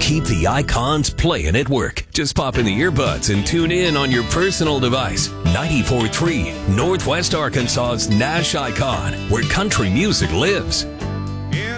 Keep the icons playing at work. Just pop in the earbuds and tune in on your personal device. 94.3 Northwest Arkansas's Nash Icon, where country music lives.